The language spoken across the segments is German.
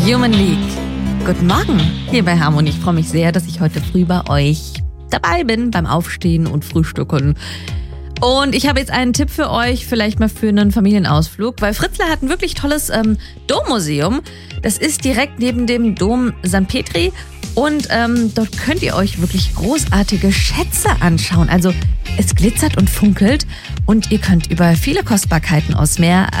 Human League. Guten Morgen hier bei Harmonie. Ich freue mich sehr, dass ich heute früh bei euch dabei bin beim Aufstehen und Frühstücken. Und ich habe jetzt einen Tipp für euch, vielleicht mal für einen Familienausflug, weil Fritzlar hat ein wirklich tolles Dommuseum. Das ist direkt neben dem Dom St. Petri und dort könnt ihr euch wirklich großartige Schätze anschauen. Also es glitzert und funkelt und ihr könnt über viele Kostbarkeiten aus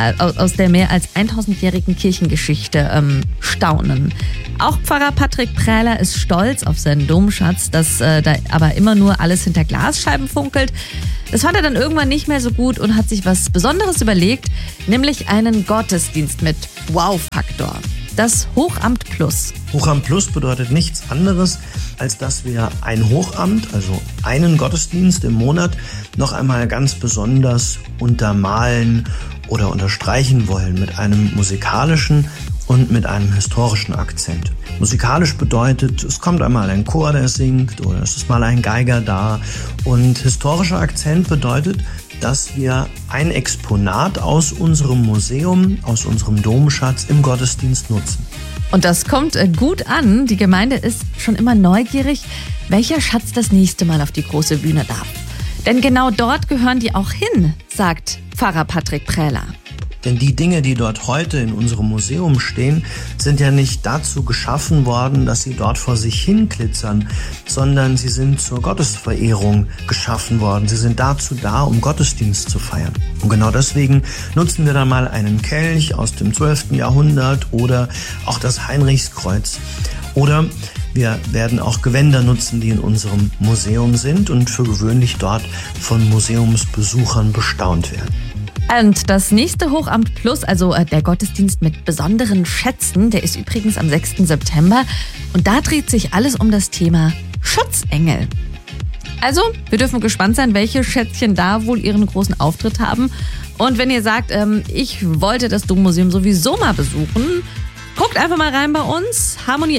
der mehr als 1000-jährigen Kirchengeschichte staunen. Auch Pfarrer Patrick Prähler ist stolz auf seinen Domschatz, dass da aber immer nur alles hinter Glasscheiben funkelt. Das fand er dann irgendwann nicht mehr so gut und hat sich was Besonderes überlegt, nämlich einen Gottesdienst mit Wow-Faktor. Das Hochamt Plus. Hochamt Plus bedeutet nichts anderes, als dass wir ein Hochamt, also einen Gottesdienst im Monat, noch einmal ganz besonders untermalen oder unterstreichen wollen mit einem musikalischen und mit einem historischen Akzent. Musikalisch bedeutet, es kommt einmal ein Chor, der singt, oder es ist mal ein Geiger da. Und historischer Akzent bedeutet, dass wir ein Exponat aus unserem Museum, aus unserem Domschatz im Gottesdienst nutzen. Und das kommt gut an. Die Gemeinde ist schon immer neugierig, welcher Schatz das nächste Mal auf die große Bühne darf. Denn genau dort gehören die auch hin, sagt Pfarrer Patrick Prähler. Denn die Dinge, die dort heute in unserem Museum stehen, sind ja nicht dazu geschaffen worden, dass sie dort vor sich hin glitzern, sondern sie sind zur Gottesverehrung geschaffen worden. Sie sind dazu da, um Gottesdienst zu feiern. Und genau deswegen nutzen wir dann mal einen Kelch aus dem 12. Jahrhundert oder auch das Heinrichskreuz. Oder wir werden auch Gewänder nutzen, die in unserem Museum sind und für gewöhnlich dort von Museumsbesuchern bestaunt werden. Und das nächste Hochamt Plus, also der Gottesdienst mit besonderen Schätzen, der ist übrigens am 6. September. Und da dreht sich alles um das Thema Schutzengel. Also, wir dürfen gespannt sein, welche Schätzchen da wohl ihren großen Auftritt haben. Und wenn ihr sagt, ich wollte das Dommuseum sowieso mal besuchen, guckt einfach mal rein bei uns,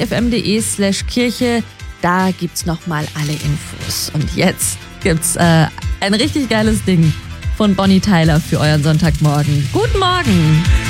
harmoniefm.de/Kirche. Da gibt's nochmal alle Infos. Und jetzt gibt's ein richtig geiles Ding von Bonnie Tyler für euren Sonntagmorgen. Guten Morgen!